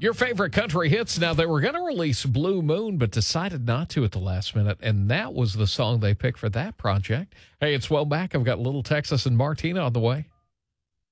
Your favorite country hits. Now, they were going to release Blue Moon, but decided not to at the last minute, and that was the song they picked for that project. Hey, it's Well Back. I've got Little Texas and Martina on the way.